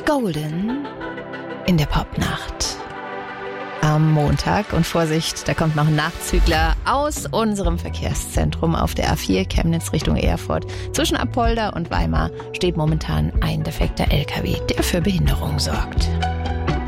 Golden in der Popnacht. Am Montag. Und Vorsicht, da kommt noch ein Nachzügler aus unserem Verkehrszentrum auf der A4 Chemnitz Richtung Erfurt. Zwischen Apolda und Weimar steht momentan ein defekter LKW, der für Behinderung sorgt.